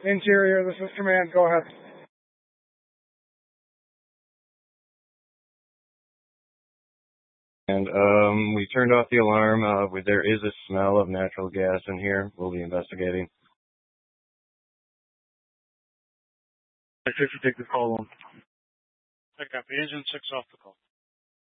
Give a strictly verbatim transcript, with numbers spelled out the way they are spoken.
Interior, this is command. Go ahead. And um, we turned off the alarm. Uh, we, there is a smell of natural gas in here. We'll be investigating. I should take the call on. I copy. Engine six off the call.